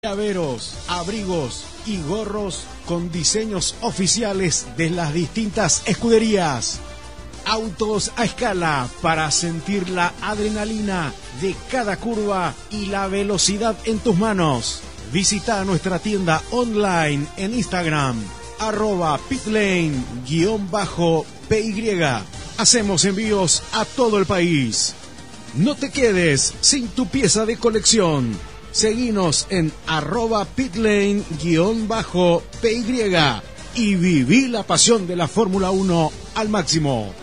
Llaveros, abrigos y gorros con diseños oficiales de las distintas escuderías. Autos a escala para sentir la adrenalina de cada curva y la velocidad en tus manos. Visita nuestra tienda online en Instagram, @pitlane_PY. Hacemos envíos a todo el país. No te quedes sin tu pieza de colección. Seguinos en @pitlane_PY y viví la pasión de la Fórmula 1 al máximo.